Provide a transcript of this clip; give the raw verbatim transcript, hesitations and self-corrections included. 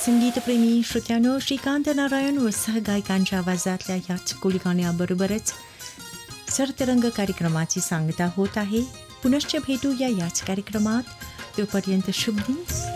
संगीतप्रेमी श्रोत्यांनो, श्रीकांत नारायण व सहगायकांच्या आवाजातल्या ह्याच कोळी गाण्याबरोबरच सरतरंग कार्यक्रमाची सांगता होत आहे. पुनश्च भेटूया याच कार्यक्रमात. तोपर्यंत शुभ दिन.